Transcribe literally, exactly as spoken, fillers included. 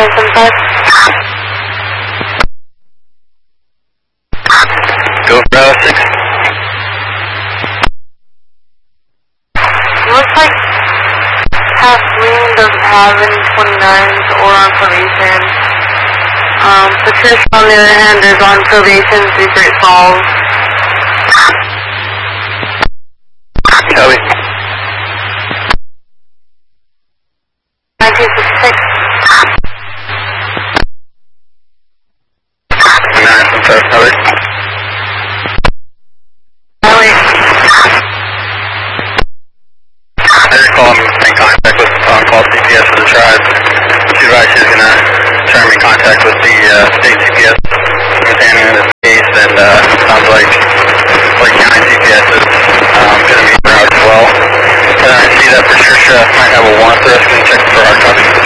five seven five. Go Bravo six. Looks like Kathleen doesn't have any twenty-nines or on probation. Um, Patricia, on the other hand, is on probation through Great Falls. Copy. nine two six six. nine seven five, copy. Ellie. I just called him in contact with on-call C P S for the tribe. She advised she was going to try me in contact with the uh, state C P S who's handling this case, and uh, sounds like like county C P S is um, going to be around as well. And I see that Patricia might have a warrant for us. Can you check for hard copy?